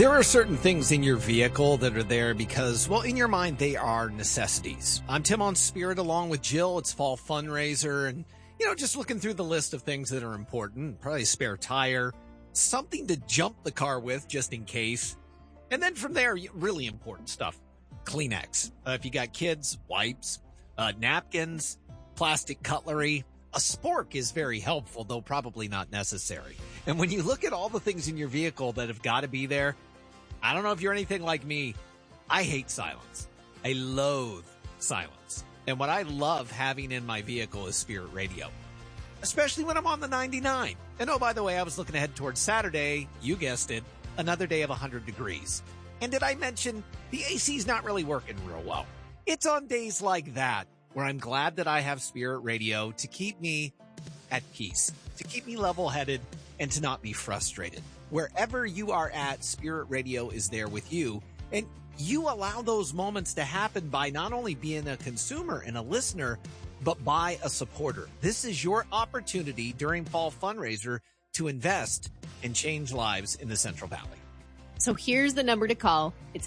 There are certain things in your vehicle that are there because, well, in your mind, they are necessities. I'm Tim on Spirit along with Jill. It's fall fundraiser and, just looking through the list of things that are important. Probably a spare tire, something to jump the car with just in case. And then from there, really important stuff. Kleenex. If you got kids, wipes, napkins, plastic cutlery. A spork is very helpful, though probably not necessary. And when you look at all the things in your vehicle that have got to be there, I don't know if you're anything like me. I hate silence. I loathe silence. And what I love having in my vehicle is Spirit Radio, especially when I'm on the 99. And oh, by the way, I was looking ahead towards Saturday. You guessed it. Another day of 100 degrees. And did I mention the AC's not really working real well? It's on days like that where I'm glad that I have Spirit Radio to keep me at peace, to keep me level-headed, and to not be frustrated. Wherever you are at, Spirit Radio is there with you. And you allow those moments to happen by not only being a consumer and a listener, but by a supporter. This is your opportunity during Fall Fundraiser to invest and change lives in the Central Valley. So here's the number to call. It's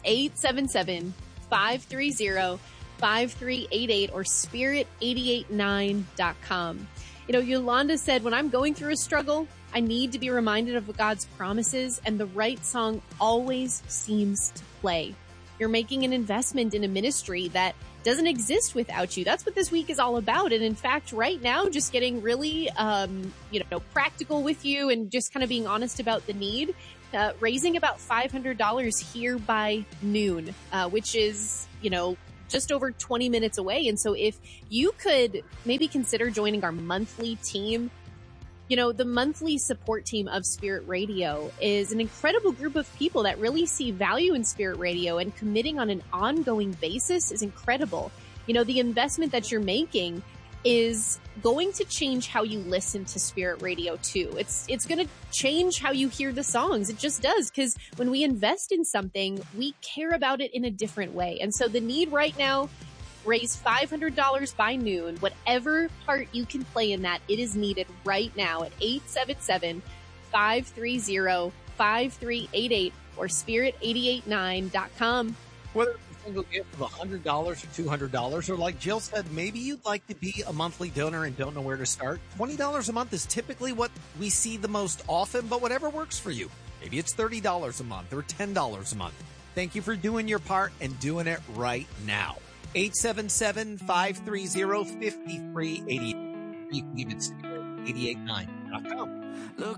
877-530-5388 or spirit889.com. Yolanda said, when I'm going through a struggle, I need to be reminded of God's promises, and the right song always seems to play. You're making an investment in a ministry that doesn't exist without you. That's what this week is all about. And in fact, right now, just getting really, practical with you and just kind of being honest about the need, raising about $500 here by noon, which is, just over 20 minutes away. And so if you could maybe consider joining our monthly team, the monthly support team of Spirit Radio is an incredible group of people that really see value in Spirit Radio, and committing on an ongoing basis is incredible. The investment that you're making is going to change how you listen to Spirit Radio too. It's going to change how you hear the songs. It just does, because when we invest in something, we care about it in a different way. And so the need right now, raise $500 by noon. Whatever part you can play in that, it is needed right now at 877-530-5388 or spirit889.com. Whether it's a single gift of $100 or $200, or like Jill said, maybe you'd like to be a monthly donor and don't know where to start. $20 a month is typically what we see the most often, but whatever works for you. Maybe it's $30 a month or $10 a month. Thank you for doing your part and doing it right now. 877-530-5388. You can even see 889.com.